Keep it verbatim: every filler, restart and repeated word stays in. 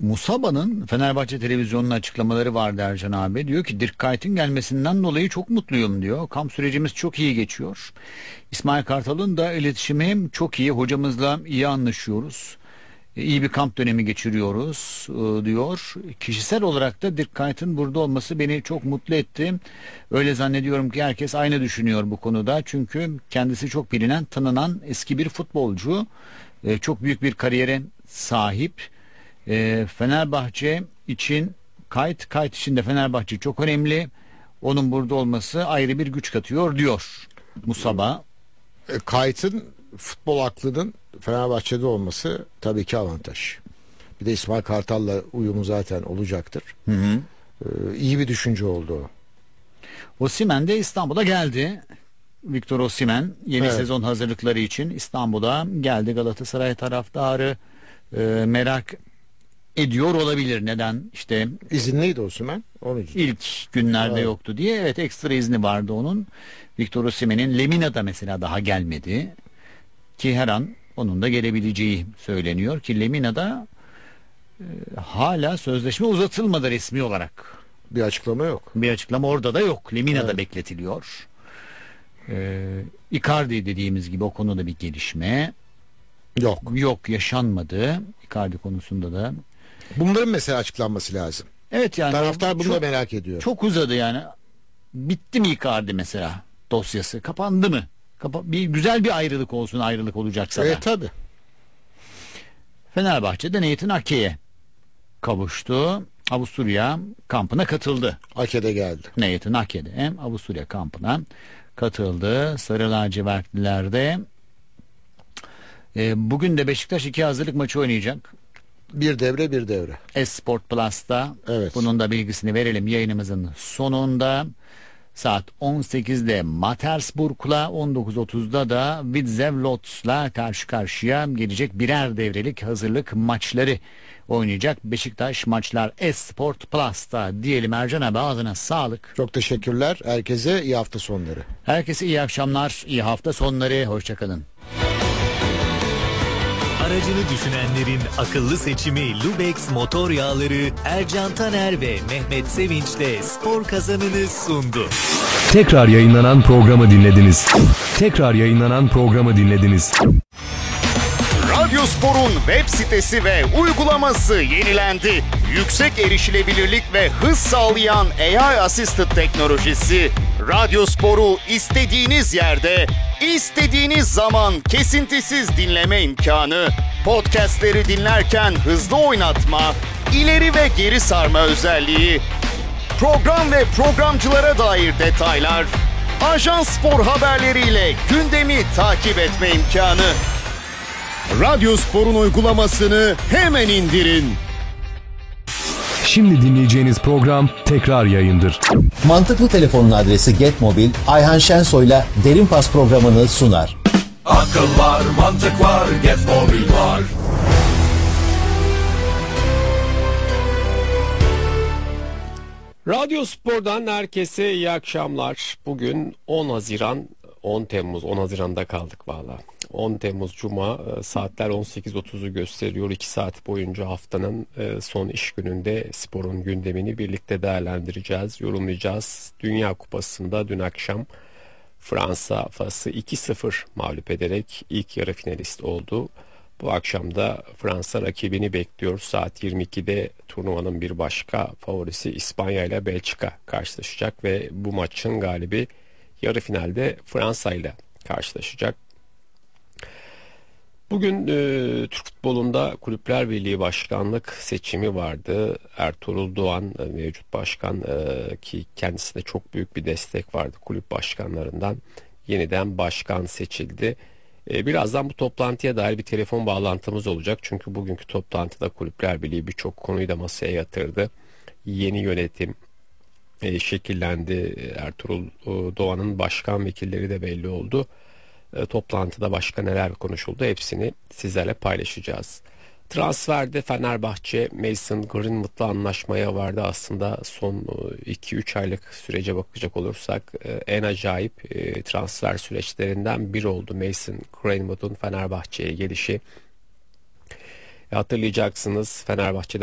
Musaba'nın Fenerbahçe televizyonunun açıklamaları vardı Ercan abi. Diyor ki Dirk Kuyt'in gelmesinden dolayı çok mutluyum diyor. Kamp sürecimiz çok iyi geçiyor. İsmail Kartal'ın da iletişimi çok iyi. Hocamızla iyi anlaşıyoruz. İyi bir kamp dönemi geçiriyoruz diyor. Kişisel olarak da Dirk Kuyt'in burada olması beni çok mutlu etti. Öyle zannediyorum ki herkes aynı düşünüyor bu konuda. Çünkü kendisi çok bilinen, tanınan eski bir futbolcu. Çok büyük bir kariyere sahip. Fenerbahçe için Kuyt, Kuyt için de Fenerbahçe çok önemli. Onun burada olması ayrı bir güç katıyor diyor Musaba. Kuyt'ın futbol aklının Fenerbahçe'de olması tabii ki avantaj. Bir de İsmail Kartal'la uyumu zaten olacaktır. Hı hı. Ee, iyi bir düşünce oldu o. Osimhen de İstanbul'a geldi. Victor Osimhen yeni Evet. sezon hazırlıkları için İstanbul'a geldi. Galatasaray taraftarı e, merak ediyor olabilir. Neden? İşte İzinliydi Osimhen. Onun için. ilk günlerde Evet. yoktu diye. Evet, ekstra izni vardı onun. Victor Osimhen'in Lemina'da mesela daha gelmedi. Ki her an onun da gelebileceği söyleniyor ki Lemina'da e, hala sözleşme uzatılmadı resmi olarak. Bir açıklama yok. Bir açıklama orada da yok. Lemina'da Evet. bekletiliyor. Ee, Icardi dediğimiz gibi o konuda bir gelişme Yok. yok, yaşanmadı. Icardi konusunda da. Bunların mesela açıklanması lazım. Evet, yani Taraftar bunu çok, da merak ediyor. çok uzadı yani. Bitti mi Icardi mesela dosyası? Kapandı mı? Kapa bir güzel bir ayrılık olsun, ayrılık olacaksa da. Evet tabii. Fenerbahçe'de Nathan Ake'ye kavuştu. Avusturya kampına katıldı. Ake'de geldi. Nathan Ake'de hem Avusturya kampına katıldı. Sarı lacivertlilerde e, bugün de Beşiktaş iki hazırlık maçı oynayacak. Bir devre bir devre. Esport Plus'ta. Evet. Bunun da bilgisini verelim yayınımızın sonunda. Saat on sekizde Mattersburg'la, on dokuz otuzda da Widzew Lotz'la karşı karşıya gelecek birer devrelik hazırlık maçları oynayacak Beşiktaş. Maçlar Esport Plus'ta diyelim. Ercan abi, ağzına sağlık. Çok teşekkürler. Herkese iyi hafta sonları. Herkese iyi akşamlar, iyi hafta sonları. Hoşçakalın. Aracını düşünenlerin akıllı seçimi Lubex motor yağları Ercan Taner ve Mehmet Sevinç'le spor kazanını sundu. Tekrar yayınlanan programı dinlediniz. Tekrar yayınlanan programı dinlediniz. Radyospor'un web sitesi ve uygulaması yenilendi. Yüksek erişilebilirlik ve hız sağlayan A I Assisted teknolojisi Radyospor'u istediğiniz yerde, istediğiniz zaman kesintisiz dinleme imkanı, podcastleri dinlerken hızlı oynatma, ileri ve geri sarma özelliği, program ve programcılara dair detaylar, Ajans Spor haberleriyle gündemi takip etme imkanı. Radyospor'un uygulamasını hemen indirin. Şimdi dinleyeceğiniz program tekrar yayındır. Mantıklı Telefon'un adresi Getmobil, Ayhan Şensoy'la Derin Pas programını sunar. Akıl var, mantık var, Getmobil var. Radyo Spor'dan herkese iyi akşamlar. Bugün on Haziran, on Temmuz, on Haziran'da kaldık valla. on Temmuz Cuma, saatler on sekiz otuzu gösteriyor. iki saat boyunca haftanın son iş gününde sporun gündemini birlikte değerlendireceğiz, yorumlayacağız. Dünya Kupası'nda dün akşam Fransa Fas'ı iki sıfır mağlup ederek ilk yarı finalist oldu. Bu akşam da Fransa rakibini bekliyor. Saat yirmi ikide turnuvanın bir başka favorisi İspanya ile Belçika karşılaşacak ve bu maçın galibi yarı finalde Fransa ile karşılaşacak. Bugün e, Türk futbolunda Kulüpler Birliği başkanlık seçimi vardı. Ertuğrul Doğan e, mevcut başkan e, ki kendisine çok büyük bir destek vardı kulüp başkanlarından, yeniden başkan seçildi. E, birazdan bu toplantıya dair bir telefon bağlantımız olacak. Çünkü bugünkü toplantıda Kulüpler Birliği birçok konuyu da masaya yatırdı. Yeni yönetim e, şekillendi. Ertuğrul e, Doğan'ın başkan vekilleri de belli oldu. Toplantıda başka neler konuşuldu, hepsini sizlerle paylaşacağız. Transferde Fenerbahçe Mason Greenwood'la anlaşmaya vardı. Aslında son iki üç aylık sürece bakacak olursak en acayip transfer süreçlerinden biri oldu Mason Greenwood'un Fenerbahçe'ye gelişi. Hatırlayacaksınız, Fenerbahçe'de